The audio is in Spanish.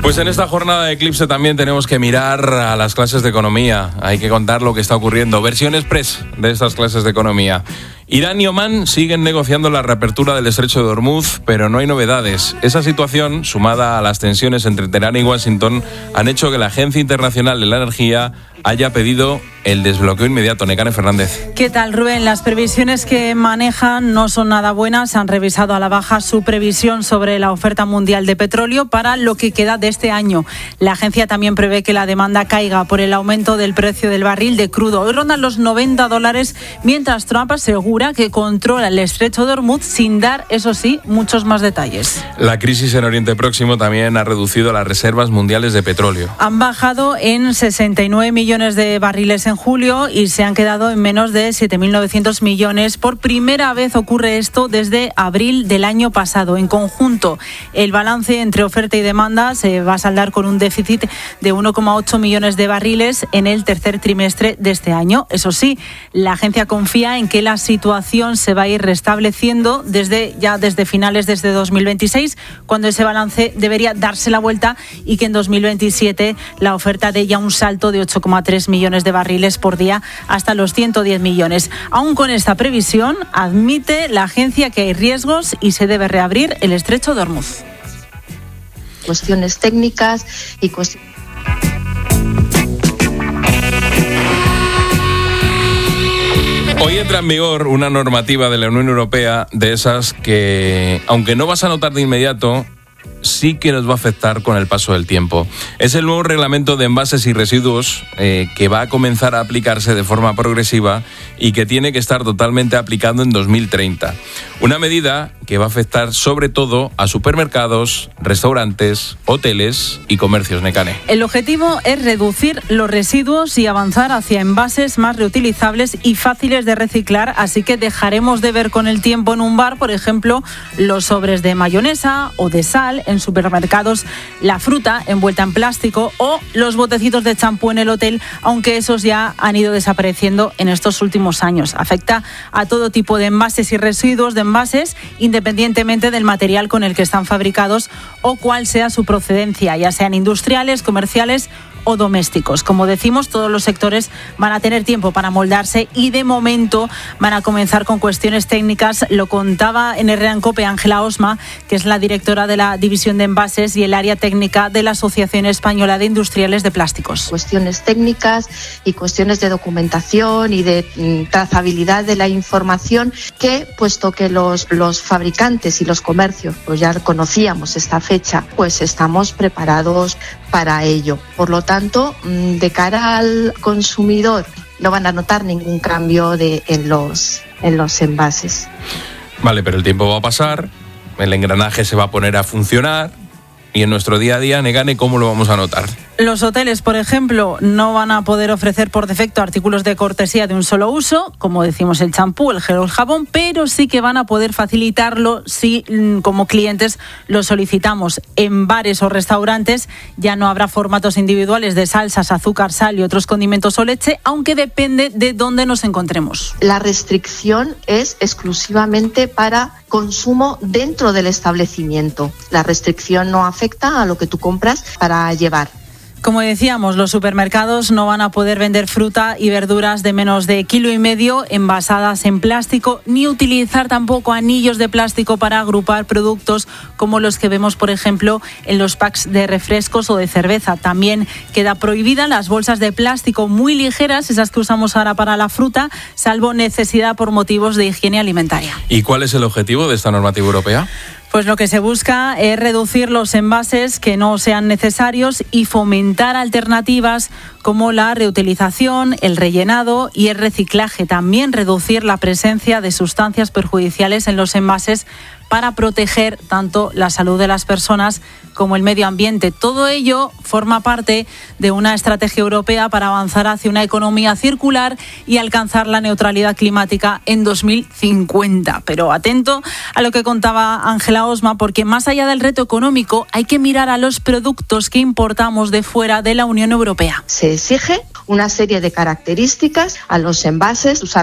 Pues en esta jornada de Eclipse también tenemos que mirar a las clases de economía. Hay que contar lo que está ocurriendo. Versión express de estas clases de economía. Irán y Omán siguen negociando la reapertura del estrecho de Hormuz, pero no hay novedades. Esa situación, sumada a las tensiones entre Teherán y Washington, han hecho que la Agencia Internacional de la Energía haya pedido el desbloqueo inmediato. Nekane Fernández. ¿Qué tal, Rubén? Las previsiones que manejan no son nada buenas. Han revisado a la baja su previsión sobre la oferta mundial de petróleo para lo que queda de este año. La agencia también prevé que la demanda caiga por el aumento del precio del barril de crudo. Hoy rondan los $90, mientras Trump asegura que controla el estrecho de Hormuz sin dar, eso sí, muchos más detalles. La crisis en Oriente Próximo también ha reducido las reservas mundiales de petróleo. Han bajado en 69 millones de barriles en julio y se han quedado en menos de 7.900 millones. Por primera vez ocurre esto desde abril del año pasado. En conjunto, el balance entre oferta y demanda se va a saldar con un déficit de 1,8 millones de barriles en el tercer trimestre de este año. Eso sí, la agencia confía en que la situación se va a ir restableciendo desde finales de 2026, cuando ese balance debería darse la vuelta y que en 2027 la oferta dé ya un salto de 8,3 millones de barriles por día hasta los 110 millones. Aún con esta previsión, admite la agencia que hay riesgos y se debe reabrir el estrecho de Hormuz. Cuestiones técnicas y cuestiones. Hoy entra en vigor una normativa de la Unión Europea de esas que, aunque no vas a notar de inmediato, sí que nos va a afectar con el paso del tiempo. Es el nuevo reglamento de envases y residuos que va a comenzar a aplicarse de forma progresiva y que tiene que estar totalmente aplicado en 2030. Una medida que va a afectar sobre todo a supermercados, restaurantes, hoteles y comercios. Nekane. El objetivo es reducir los residuos y avanzar hacia envases más reutilizables y fáciles de reciclar, así que dejaremos de ver con el tiempo en un bar, por ejemplo, los sobres de mayonesa o de sal, en supermercados la fruta envuelta en plástico o los botecitos de champú en el hotel, aunque esos ya han ido desapareciendo en estos últimos años. Afecta a todo tipo de envases y residuos de envases, independientemente del material con el que están fabricados o cuál sea su procedencia, ya sean industriales, comerciales o domésticos. Como decimos, todos los sectores van a tener tiempo para moldarse y de momento van a comenzar con cuestiones técnicas. Lo contaba en Herrean Cope Ángela Osma, que es la directora de la División de Envases y el área técnica de la Asociación Española de Industriales de Plásticos. Cuestiones técnicas y cuestiones de documentación y de trazabilidad de la información que, puesto que los fabricantes y los comercios pues ya conocíamos esta fecha, pues estamos preparados para ello. Por lo tanto, de cara al consumidor, no van a notar ningún cambio en los envases. Vale, pero el tiempo va a pasar, el engranaje se va a poner a funcionar y en nuestro día a día, Nekane, ¿cómo lo vamos a notar? Los hoteles, por ejemplo, no van a poder ofrecer por defecto artículos de cortesía de un solo uso, como decimos el champú, el gel o el jabón, pero sí que van a poder facilitarlo si como clientes lo solicitamos. En bares o restaurantes ya no habrá formatos individuales de salsas, azúcar, sal y otros condimentos o leche, aunque depende de dónde nos encontremos. La restricción es exclusivamente para consumo dentro del establecimiento. La restricción no afecta a lo que tú compras para llevar. Como decíamos, los supermercados no van a poder vender fruta y verduras de menos de 1,5 kilos envasadas en plástico, ni utilizar tampoco anillos de plástico para agrupar productos como los que vemos, por ejemplo, en los packs de refrescos o de cerveza. También queda prohibida las bolsas de plástico muy ligeras, esas que usamos ahora para la fruta, salvo necesidad por motivos de higiene alimentaria. ¿Y cuál es el objetivo de esta normativa europea? Pues lo que se busca es reducir los envases que no sean necesarios y fomentar alternativas como la reutilización, el rellenado y el reciclaje. También reducir la presencia de sustancias perjudiciales en los envases para proteger tanto la salud de las personas como el medio ambiente. Todo ello forma parte de una estrategia europea para avanzar hacia una economía circular y alcanzar la neutralidad climática en 2050. Pero atento a lo que contaba Ángela Osma, porque más allá del reto económico hay que mirar a los productos que importamos de fuera de la Unión Europea. Se exige una serie de características a los envases, usar